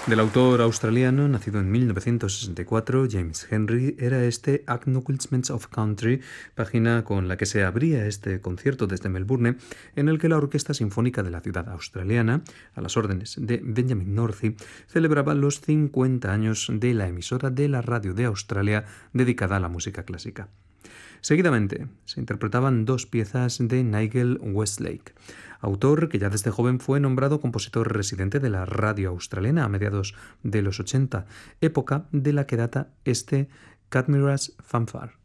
Del autor australiano, nacido en 1964, James Henry, era este Acknowledgements of Country, página con la que se abría este concierto desde Melbourne, en el que la Orquesta Sinfónica de la ciudad australiana, a las órdenes de Benjamin Northey, celebraba los 50 años de la emisora de la radio de Australia dedicada a la música clásica. Seguidamente, se interpretaban dos piezas de Nigel Westlake, autor que ya desde joven fue nombrado compositor residente de la radio australiana a mediados de los 80, época de la que data este Cadmira's Fanfare.